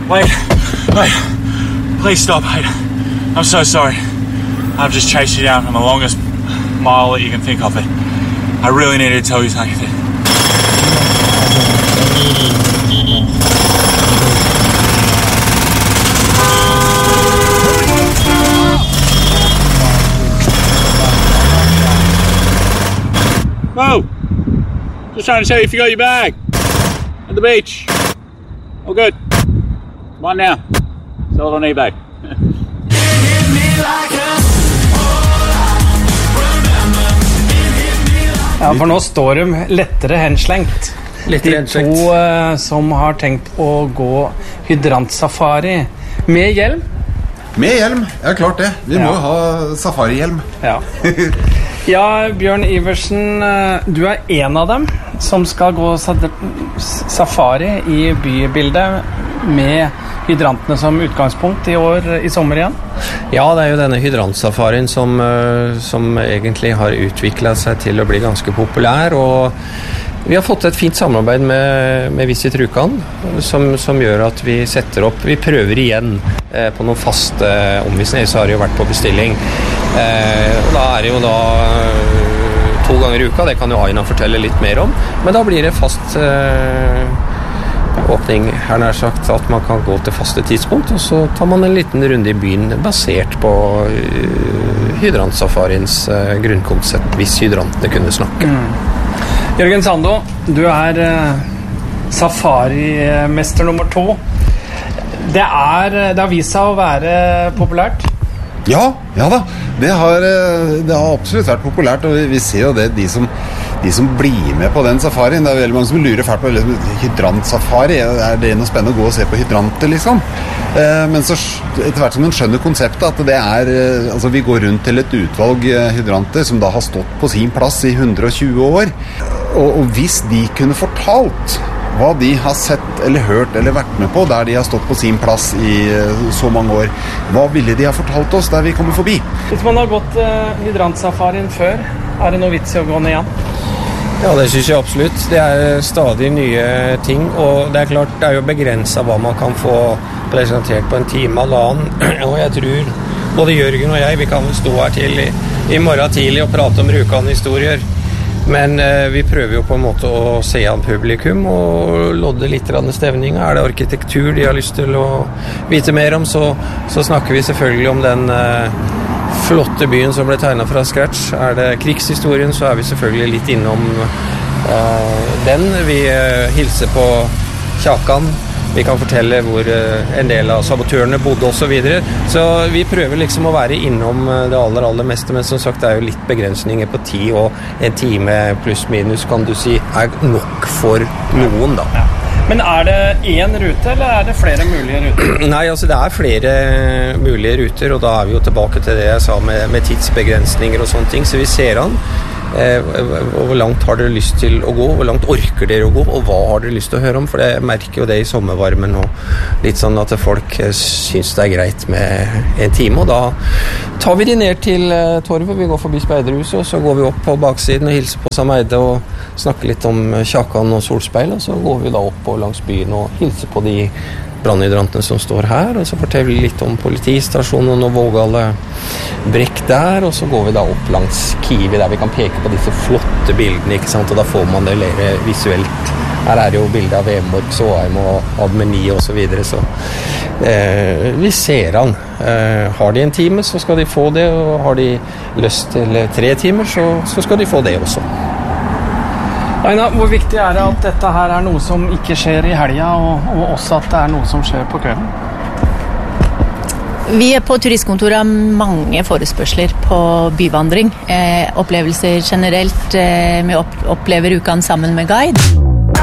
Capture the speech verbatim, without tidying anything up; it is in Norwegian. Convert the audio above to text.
Wait, wait, please stop, mate. I'm so sorry. I've just chased you down on the longest mile that you can think of it. I really needed to tell you something. Whoa! Just trying to tell you if you got your bag at the beach. All good. Come on now. Sell it on eBay. Ja, for nå står de lettere henslengt. Lettere henslengt. De to uh, som har tenkt å gå hydrantsafari med hjelm. Med hjelm, ja klart det. Vi må Ja. jo ha safarihjelm. Ja. Ja, Bjørn Iversen, uh, du er en av dem som skal gå sa- safari i bybildet med hydrantene som utgangspunkt i år, i sommer igjen. Ja, det er jo denne hydrantsafarien som, eh, som egentlig har utviklet seg til å bli ganske populær, og vi har fått et fint samarbeid med, med Visit Rjukan, som, som gjør at vi setter opp, vi prøver igjen eh, på noen faste omvisninger, så har det jo vært på bestilling. Eh, og da er det jo da eh, to ganger i uka, det kan jo Aina fortelle litt mer om, men da blir det fast eh, åpning, her nær sagt, at man kan gå til faste tidspunkt, og så tar man en liten runde i byen basert på uh, hydransafariens uh, grunnkonsept, hvis hydrantene kunne snakke. Mm. Jørgen Sando, du er uh, safarimester nummer to. Det, er, det har vist seg å være populært. Ja, ja da. Det har, det har absolutt vært populært, og vi, vi ser jo det, de som, de som blir med på den safarien. Det er veldig mange som lurer fælt på liksom, hydrantsafari. Er det noe spennende å gå og se på hydranter, liksom? Eh, men så etter hvert som man skjønner konseptet, at det er, eh, altså vi går rundt til et utvalg eh, hydranter som da har stått på sin plass i hundre og tjue år. Og, og hvis de kunne fortalt hva de har sett eller hørt eller vært med på der de har stått på sin plass i så mange år, hva ville de ha fortalt oss der vi kommer forbi? Hvis man har gått uh, hydrantsafarien før, er det noe vits i å gå ned igjen? Ja, det synes jeg absolutt. Det er stadig nye ting, og det er klart, det er jo begrenset hva man kan få presentert på en time eller annen, og jeg tror både Jørgen og jeg, vi kan vel stå her til i, i morgen tidlig og prate om Rjukan-historier. Men eh, vi prøver jo på en måte å se an publikum og lodde litt av stevninga. Er det arkitektur de har lyst til å vite mer om, så, så snakker vi selvfølgelig om den eh, flotte byen som ble tegnet fra scratch. Er det krigshistorien, så er vi selvfølgelig litt innom eh, den. Vi eh, hilser på Kjakan. Vi kan fortelle hvor uh, en del av sabotørene bodde og så videre. Så vi prøver liksom å være innom uh, det aller, aller meste, men som sagt, det er jo litt begrensninger på tid, og en time pluss minus, kan du si, er nok for noen, da. Ja. Men er det én rute, eller er det flere mulige ruter? Nei, altså det er flere mulige ruter, og da er vi jo tilbake til det jeg sa med, med tidsbegrensninger og sånne ting, så vi ser an. Eh, hvor langt har dere lyst til å gå, hvor langt orker dere å gå, og hva har dere lyst til å høre om, for jeg merker jo det i sommervarmen og litt sånn at folk synes det er greit med en time, og da tar vi de ned til eh, torvet, vi går forbi Speiderhuset, og så går vi opp på baksiden og hilser på Sameide og snakker litt om Kjakan og Solspeil, og så går vi da opp på langs byen og hilser på de brannhydrantene som står her, og så forteller vi litt om politistasjonen og Vågale brekk der, og så går vi da opp langs Kiwi der vi kan peke på disse flotte bildene, ikke sant, og da får man det mer visuelt. Her er det jo bilder av Vemork, Såheim og Admeni og så videre, så eh, vi ser han. Eh, har de en time, så skal de få det, og har de lyst til tre timer, så, så skal de få det også. Aina, hvor viktig er det at dette her er noe som ikke skjer i helga, og, og også at det er noe som skjer på kvelden? Vi er på turistkontoret har mange forespørsler på byvandring. Eh, opplevelser generelt. Eh, vi opp- opplever Rjukan sammen med guide.